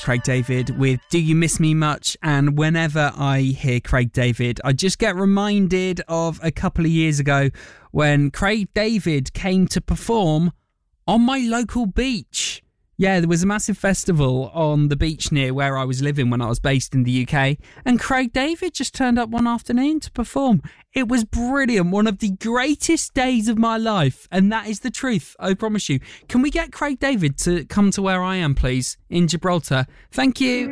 Craig David with Do You Miss Me Much? And whenever I hear Craig David, I just get reminded of a couple of years ago when Craig David came to perform on my local beach. Yeah, there was a massive festival on the beach near where I was living when I was based in the UK, and Craig David just turned up one afternoon to perform. It was brilliant, one of the greatest days of my life, and that is the truth, I promise you. Can we get Craig David to come to where I am, please, in Gibraltar? Thank you.